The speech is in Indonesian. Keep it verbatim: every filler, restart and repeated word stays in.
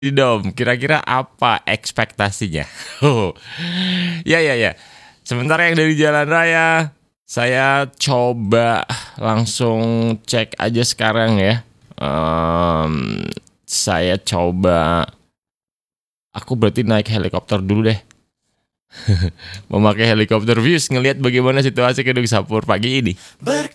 Dom, kira-kira apa ekspektasinya? Oh, ya ya ya. Sementara yang dari jalan raya, saya coba langsung cek aja sekarang ya. Em, saya coba, aku berarti naik helikopter dulu deh. Memakai helikopter views ngelihat bagaimana situasi Kedung Sapur pagi ini.